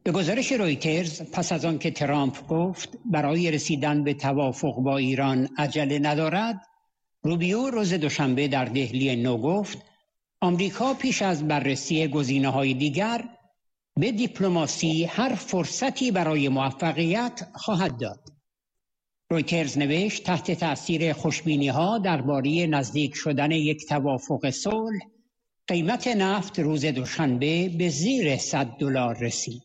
به گزارش رویترز پس از آن که ترامپ گفت برای رسیدن به توافق با ایران عجله ندارد، روبیو روز دوشنبه در دهلی نو گفت آمریکا پیش از بررسی گزینه‌های دیگر به دیپلماسی هر فرصتی برای موفقیت خواهد داد. رویترز نوشت تحت تأثیر خوشبینی‌ها درباره نزدیک شدن یک توافق صلح، قیمت نفت روز دوشنبه به زیر $100 رسید.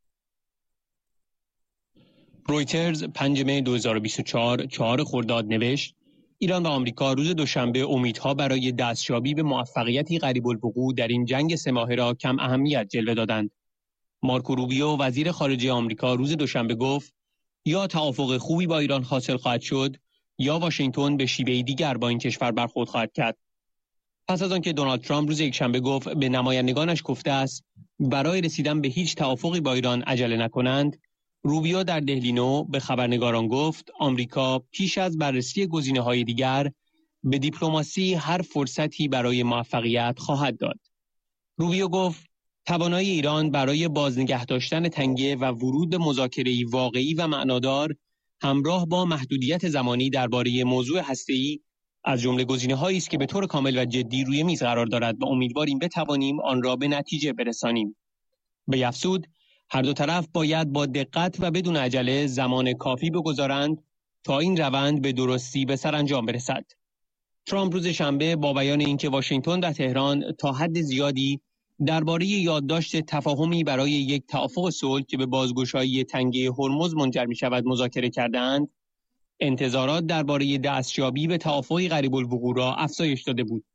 رویترز 5 می 2024 4 خرداد نوشت ایران و آمریکا روز دوشنبه امیدها برای دستیابی به موفقیتی قریب الوقوع در این جنگ 3 ماهه را کم اهمیت جلوه دادند. مارکو روبیو وزیر خارجه آمریکا روز دوشنبه گفت یا توافق خوبی با ایران حاصل خواهد شد یا واشنگتن به شیوهی دیگر با این کشور برخورد خواهد کرد. پس از آنکه دونالد ترامپ روز یکشنبه گفت به نمایندگانش گفته است برای رسیدن به هیچ توافقی با ایران عجله نکنند، روبیو در دهلی نو به خبرنگاران گفت آمریکا پیش از بررسی گزینه‌های دیگر به دیپلماسی هر فرصتی برای موفقیت خواهد داد. روبیو گفت توانایی ایران برای بازنگه داشتن تنگه و ورود به مذاکره‌ای واقعی و معنادار همراه با محدودیت زمانی درباره موضوع هسته‌ای از جمله گزینه‌هایی است که به طور کامل و جدی روی میز قرار دارد و امیدواریم بتوانیم آن را به نتیجه برسانیم. به افزود هر دو طرف باید با دقت و بدون عجله زمان کافی بگذارند تا این روند به درستی به سرانجام برسد. ترامپ روز شنبه با بیان اینکه واشنگتن و تهران تا حد زیادی درباره یادداشت تفاهمی برای یک توافق صلح که به بازگشایی تنگه هرمز منجر می‌شود مذاکره کردند، انتظارات درباره دستیابی به توافقی قریب الوقوع را افزایش داده بود.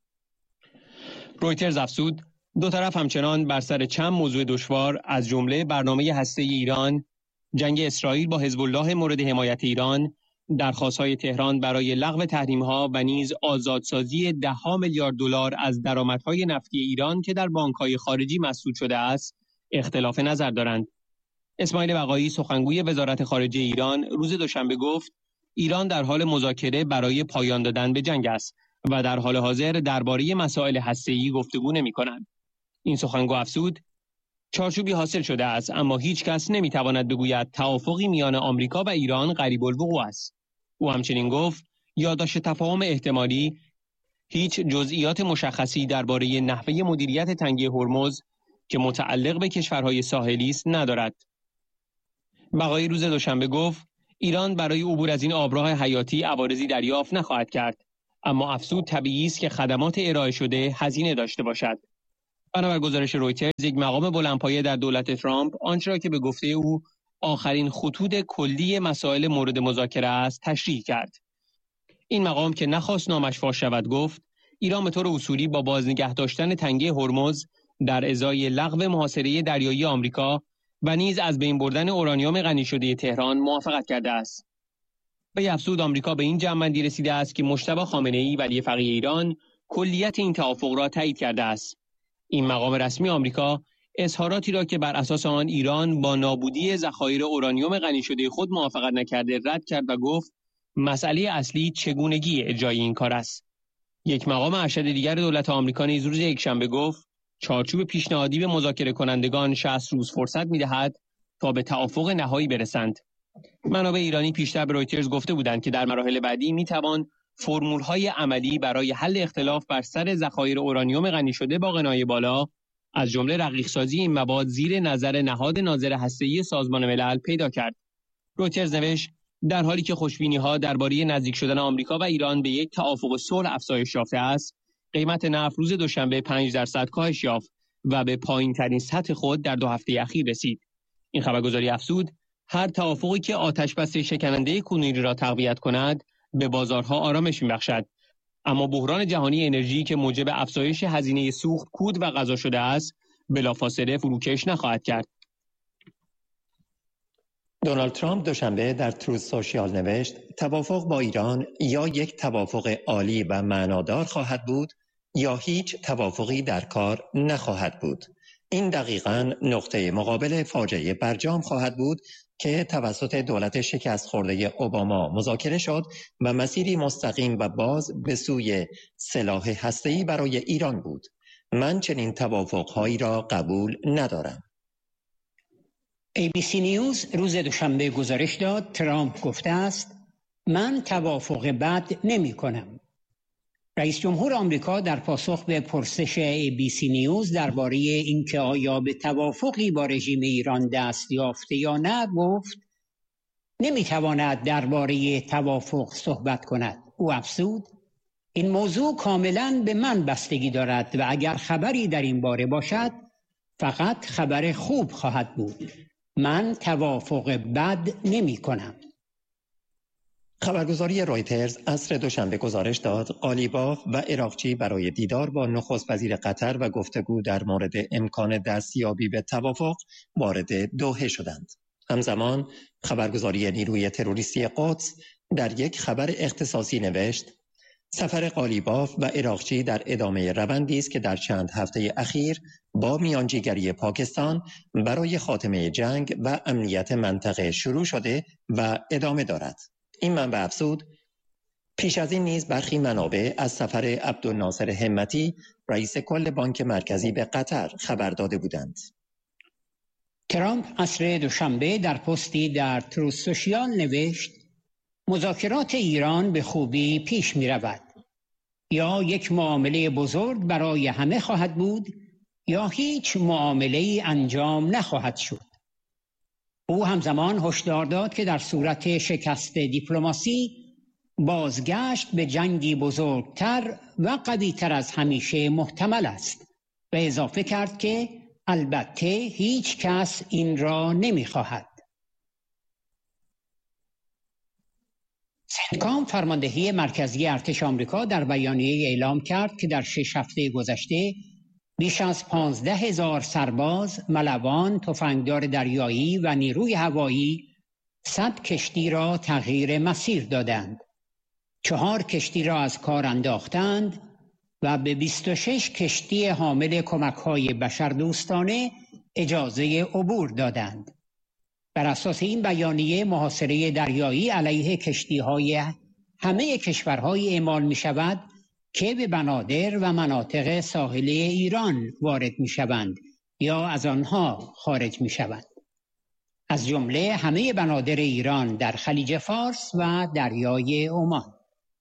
رویترز افزود دو طرف همچنان بر سر چند موضوع دشوار از جمله برنامه هسته‌ای ایران، جنگ اسرائیل با حزب الله مورد حمایت ایران، درخواست‌های تهران برای لغو تحریم‌ها و نیز آزادسازی $10 میلیارد از درآمدهای نفتی ایران که در بانک‌های خارجی مسدود شده است، اختلاف نظر دارند. اسماعیل بقایی سخنگوی وزارت خارجه ایران روز دوشنبه گفت ایران در حال مذاکره برای پایان دادن به جنگ است و در حال حاضر درباره مسائل هسته‌ای گفتگو نمی‌کند. این سخنگو افزود چارچوبی حاصل شده است اما هیچ کس نمی‌تواند بگوید توافقی میان آمریکا و ایران قریب الوقوع است. او همچنین گفت یادداشت تفاهم احتمالی هیچ جزئیات مشخصی درباره نحوه مدیریت تنگه هرمز که متعلق به کشورهای ساحلی است ندارد. بقایی روز دوشنبه گفت ایران برای عبور از این آبراه حیاتی عوارضی دریافت نخواهد کرد، اما افزود طبیعی است که خدمات ارائه شده هزینه داشته باشد. بنابر گزارش رویترز یک مقام بلندپایه در دولت ترامپ آنچه را که به گفته او آخرین خطوط کلی مسائل مورد مذاکره است تشریح کرد. این مقام که نخواست نامش فاش شود گفت ایران به طور اصولی با بازنگه داشتن تنگه هرمز در ازای لغو محاصره دریایی آمریکا و نیز از بین بردن اورانیوم غنی شده تهران موافقت کرده است. به افزود آمریکا به این جمع‌بندی رسیده است که مجتبی خامنه‌ای ولی فقیه ایران کلیت این توافق را تایید کرده است. این مقام رسمی آمریکا اظهاراتی را که بر اساس آن ایران با نابودی ذخایر اورانیوم غنی شده خود موافقت نکرده رد کرد و گفت مسئله اصلی چگونگی اجرای این کار است. یک مقام ارشد دیگر دولت آمریکا نیز روز یکشنبه گفت چارچوب پیشنهادی به مذاکره کنندگان 60 روز فرصت می‌دهد تا به توافق نهایی برسند. منابع ایرانی پیشتر به رویترز گفته بودند که در مراحل بعدی می‌توان فرمول‌های عملی برای حل اختلاف بر سر ذخایر اورانیوم غنی شده با غنای بالا از جمله رقیق‌سازی این مواد زیر نظر نهاد ناظر هسته‌ای سازمان ملل پیدا کرد. رویترز نوشت در حالی که خوشبینی‌ها درباره نزدیک شدن آمریکا و ایران به یک توافق صلح افزایش یافته است، قیمت نفت روز دوشنبه 5% کاهش یافت و به پایین‌ترین سطح خود در 2 هفته اخیر رسید. این خبرگزاری افزود هر توافقی که آتش‌بس شکننده کنونی را تقویت کند به بازارها آرامش می‌بخشد، اما بحران جهانی انرژی که موجب افزایش هزینه سوخت، کود و غذا شده است بلافاصله فروکش نخواهد کرد. دونالد ترامپ دوشنبه در تروث سوشیال نوشت توافق با ایران یا یک توافق عالی و معنادار خواهد بود یا هیچ توافقی در کار نخواهد بود. این دقیقاً نقطه مقابل فاجعه برجام خواهد بود که توسط دولت شکست خورده اوباما مذاکره شد و مسیری مستقیم و باز به سوی سلاح هسته‌ای برای ایران بود. من چنین توافقهایی را قبول ندارم. ABC نیوز روز دوشنبه گزارش داد ترامپ گفته است من توافق بد نمی کنم. رئیس جمهور آمریکا در پاسخ به پرسش ABC نیوز درباره اینکه آیا به توافقی با رژیم ایران دست یافته یا نه گفت نمیتواند درباره توافق صحبت کند. او افزود این موضوع کاملا به من بستگی دارد و اگر خبری در این باره باشد فقط خبر خوب خواهد بود. من توافق بد نمی کنم. خبرگزاری رایترز عصر دوشنبه گزارش داد قالیباف و عراقچی برای دیدار با نخست وزیر قطر و گفتگو در مورد امکان دستیابی به توافق وارد دوحه شدند. همزمان خبرگزاری نیروی تروریستی قدس در یک خبر اختصاصی نوشت سفر قالیباف و عراقچی در ادامه روندی است که در چند هفته اخیر با میانجیگری پاکستان برای خاتمه جنگ و امنیت منطقه شروع شده و ادامه دارد. این منبع افزود پیش از این نیز برخی منابع از سفر عبدالناصر همتی رئیس کل بانک مرکزی به قطر خبر داده بودند. ترامپ عصر دوشنبه در پستی در تروث سوشیال نوشت مذاکرات ایران به خوبی پیش می رود. یا یک معامله بزرگ برای همه خواهد بود یا هیچ معامله انجام نخواهد شد. او همزمان هشدار داد که در صورت شکست دیپلماسی بازگشت به جنگی بزرگتر و قوی‌تر از همیشه محتمل است و اضافه کرد که البته هیچ کس این را نمی‌خواهد. سنتکام فرماندهی مرکزی ارتش آمریکا در بیانیه اعلام کرد که در 6 هفته گذشته بیش از 15,000 سرباز، ملوان، تفنگدار دریایی و نیروی هوایی 100 کشتی را تغییر مسیر دادند. 4 کشتی را از کار انداختند و به 26 کشتی حامل کمک‌های بشردوستانه اجازه عبور دادند. بر اساس این بیانیه محاصره دریایی علیه کشتی‌های همه کشورهای اعمال می‌شود که به بنادر و مناطق ساحلی ایران وارد می‌شوند یا از آنها خارج می‌شوند. از جمله همه بنادر ایران در خلیج فارس و دریای عمان.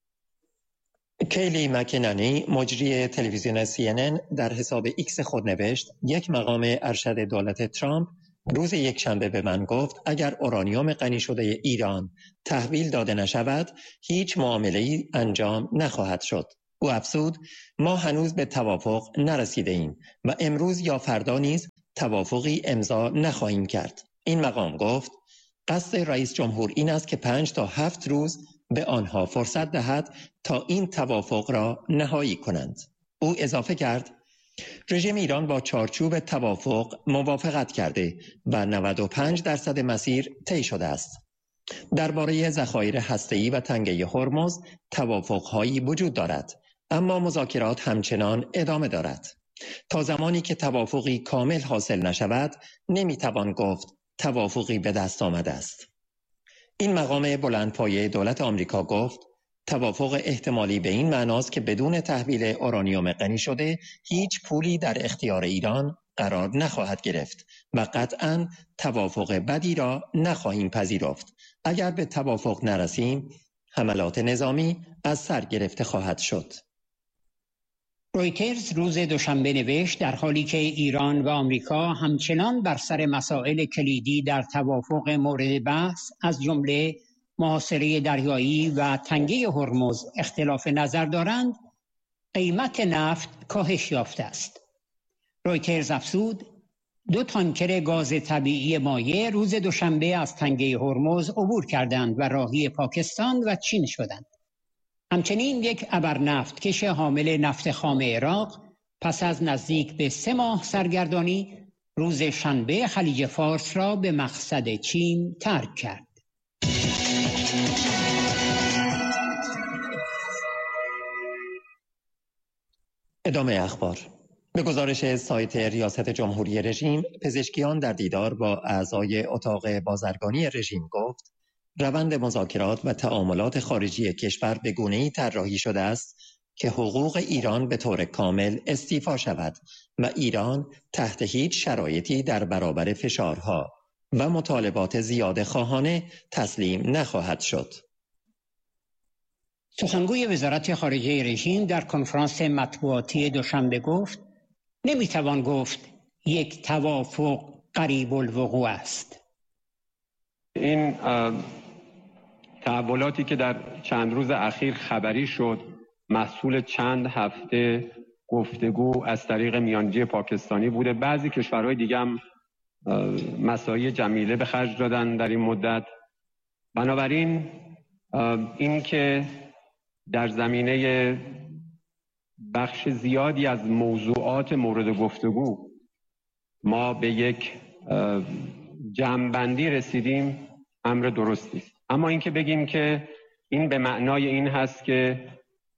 کیلی مکینانی مجری تلویزیون CNN در حساب ایکس خود نوشت یک مقام ارشد دولت ترامپ روز یکشنبه به من گفت اگر اورانیوم غنی شده ایران تحویل داده نشود هیچ معامله‌ای انجام نخواهد شد. او افزود ما هنوز به توافق نرسیده ایم و امروز یا فردا نیز توافقی امضا نخواهیم کرد. این مقام گفت قصد رئیس جمهور این است که 5 تا 7 روز به آنها فرصت دهد تا این توافق را نهایی کنند. او اضافه کرد رژیم ایران با چارچوب توافق موافقت کرده و 95% مسیر طی شده است. درباره ذخایر هسته‌ای و تنگه هرمز توافق‌هایی وجود دارد، اما مذاکرات همچنان ادامه دارد. تا زمانی که توافقی کامل حاصل نشود، نمیتوان گفت توافقی به دست آمده است. این مقام بلندپایه دولت آمریکا گفت توافق احتمالی به این معناست که بدون تحویل اورانیوم غنی شده هیچ پولی در اختیار ایران قرار نخواهد گرفت و قطعاً توافق بدی را نخواهیم پذیرفت. اگر به توافق نرسیم حملات نظامی از سر گرفته خواهد شد. رویترز روز دوشنبه نوشت در حالی که ایران و آمریکا همچنان بر سر مسائل کلیدی در توافق مورد بحث از جمله محاصره دریایی و تنگه هرمز اختلاف نظر دارند، قیمت نفت کاهش یافته است. رویترز افزود 2 تانکر گاز طبیعی مایع روز دوشنبه از تنگه هرمز عبور کردند و راهی پاکستان و چین شدند. همچنین یک ابرنفتکش حامل نفت خام عراق پس از نزدیک به 3 ماه سرگردانی روز شنبه خلیج فارس را به مقصد چین ترک کرد. ادامه اخبار. به گزارش سایت ریاست جمهوری رژیم، پزشکیان در دیدار با اعضای اتاق بازرگانی رژیم گفت روند مذاکرات و تعاملات خارجی کشور به گونه‌ای طراحی شده است که حقوق ایران به طور کامل استیفا شود و ایران تحت هیچ شرایطی در برابر فشارها، و مطالبات زیاده خواهانه تسلیم نخواهد شد. سخنگوی وزارت خارجه رژیم در کنفرانس مطبوعاتی دوشنبه گفت نمیتوان گفت یک توافق قریب الوقوع است. این تحولاتی که در چند روز اخیر خبری شد محصول چند هفته گفتگو از طریق میانجی پاکستانی بوده. بعضی کشورهای دیگه هم مساعی جمیله به خرج دادن در این مدت. بنابراین این که در زمینه بخش زیادی از موضوعات مورد گفتگو ما به یک جمع‌بندی رسیدیم امر درستی است. اما اینکه بگیم که این به معنای این هست که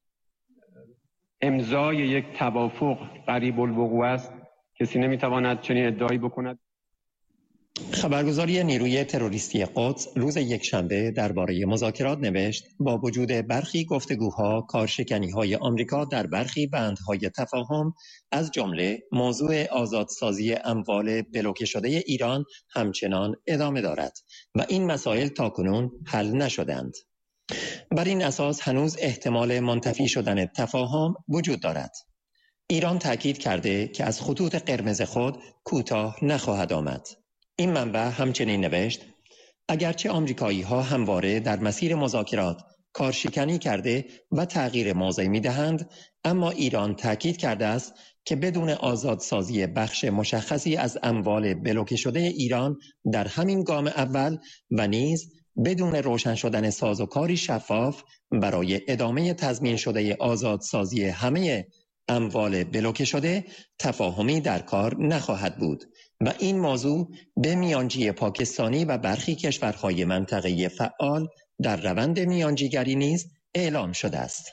امضای یک توافق قریب الوقوع است، کسی نمیتواند چنین ادعایی بکند. خبرگزاری نیروی تروریستی قدس روز یکشنبه درباره مذاکرات نوشت با وجود برخی گفتگوها کارشکنی‌های آمریکا در برخی بندهای تفاهم از جمله موضوع آزادسازی اموال بلوکه شده ایران همچنان ادامه دارد و این مسائل تاکنون حل نشدند. بر این اساس هنوز احتمال منتفی شدن تفاهم وجود دارد. ایران تاکید کرده که از خطوط قرمز خود کوتاه نخواهد آمد. این منبع همچنین نوشت اگرچه آمریکایی‌ها همواره در مسیر مذاکرات کارشکنی کرده و تغییر موضع می‌دهند، اما ایران تاکید کرده است که بدون آزادسازی بخش مشخصی از اموال بلوکه شده ایران در همین گام اول و نیز بدون روشن شدن سازوکاری شفاف برای ادامه تضمین شده آزادسازی همه اموال بلوکه شده تفاهمی در کار نخواهد بود و این موضوع به میانجی پاکستانی و برخی کشورهای منطقه فعال در روند میانجیگری نیز اعلام شده است.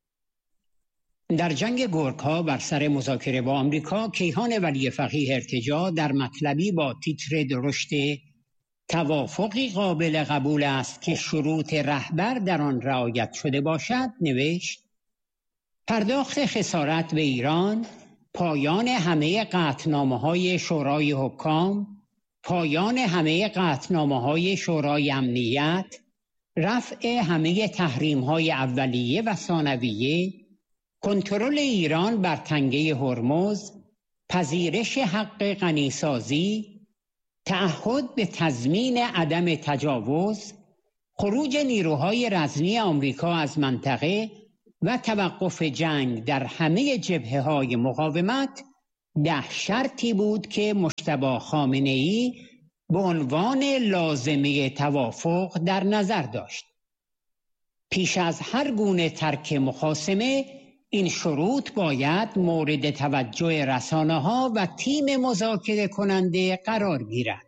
در جنگ گرگ‌ها بر سر مذاکره با آمریکا، کیهان ولی فقیه ارتجاع در مطلبی با تیتر درشت توافقی قابل قبول است که شروط رهبر در آن رعایت شده باشد نوشت پرداخت خسارت به ایران، پایان همه قطعنامه‌های شورای حکام، پایان همه قطعنامه‌های شورای امنیت، رفع همه تحریم‌های اولیه و ثانویه، کنترل ایران بر تنگه هرمز، پذیرش حق غنیسازی، تعهد به تضمین عدم تجاوز، خروج نیروهای رزمی آمریکا از منطقه و توقف جنگ در همه جبهه‌های مقاومت 10 شرطی بود که مجتبی خامنه‌ای به عنوان لازمه توافق در نظر داشت. پیش از هر گونه ترک مخاصمه این شروط باید مورد توجه رسانه‌ها و تیم مذاکره کننده قرار گیرد.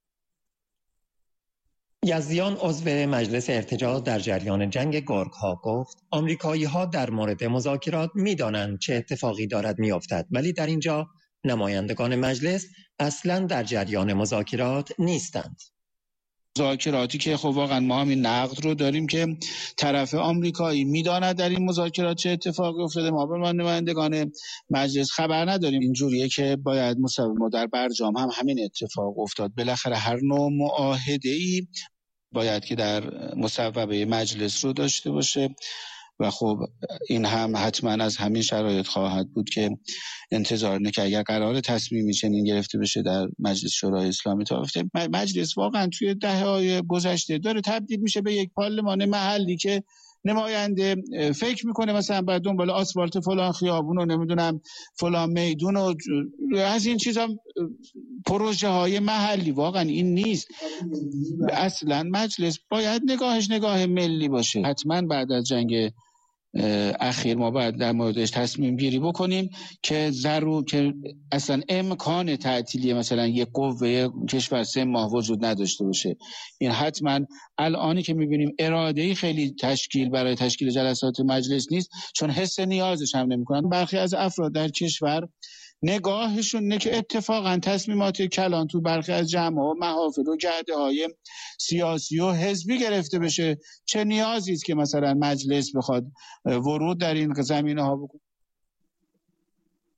یزدیان عضو مجلس ارتجاع در جریان جنگ گرگ‌ها گفت آمریکایی‌ها در مورد مذاکرات می‌دانند چه اتفاقی دارد می‌افتد، ولی در اینجا نمایندگان مجلس اصلاً در جریان مذاکرات نیستند. مذاکراتی که خب واقعا ما همین نقد رو داریم که طرف آمریکایی میداند در این مذاکرات چه اتفاقی افتاده، ما به نمایندگان مجلس خبر نداریم. اینجوریه که باید ما در برجام هم همین اتفاق افتاد. بالاخره هر نوع معاهده‌ای باید که در مصوبه مجلس رو داشته باشه و خب این هم حتما از همین شرایط خواهد بود که انتظار نه که اگر قرار تصمیمی چنین گرفته بشه در مجلس شورای اسلامی تا افته، مجلس واقعا توی دهه‌های گذشته داره تبدیل میشه به یک پارلمان محلی که نماینده فکر میکنه مثلا باید دنبال آسفالت فلان خیابون و نمیدونم فلان میدون و از این چیزا، پروژه های محلی. واقعا این نیست. اصلا مجلس باید نگاهش نگاه ملی باشه. حتما بعد از جنگ اخیر ما باید در موردش تصمیم گیری بکنیم که که اصلا امکان تعطیلی مثلا یک قوه کشور 3 ماه وجود نداشته باشه. این حتما الانی که میبینیم اراده‌ای خیلی برای تشکیل جلسات مجلس نیست، چون حس نیازش هم نمیکنن. برخی از افراد در کشور نگاهشون نه که اتفاقا تصمیمات کلان تو برخی از جمع‌ها و محافل و گرده‌های سیاسی و حزبی گرفته بشه. چه نیازی است که مثلا مجلس بخواد ورود در این زمینه‌ها بکنه؟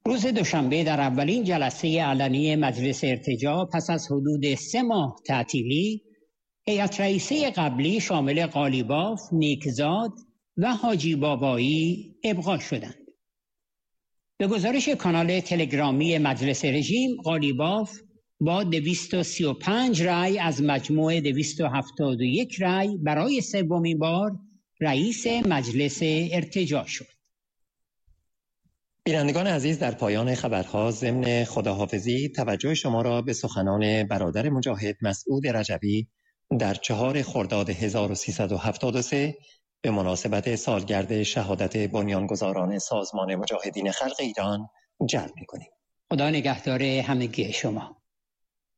روز دوشنبه در اولین جلسه علنی مجلس ارتجاع پس از حدود 3 ماه تعطیلی، هیئت رئیسه قبلی شامل قالیباف، نیکزاد و حاجی بابایی ابقا شدند. به گزارش کانال تلگرامی مجلس رژیم، قالیباف با 235 رأی از مجموع 271 رأی برای سومین بار رئیس مجلس ارتجاع شد. بینندگان عزیز، در پایان خبرها ضمن خداحافظی توجه شما را به سخنان برادر مجاهد مسعود رجبی در 4 خرداد 1373 به مناسبت سالگرد شهادت بنیانگذاران سازمان مجاهدین خلق ایران جلب می‌کنیم. خدا نگهدار همگی شما.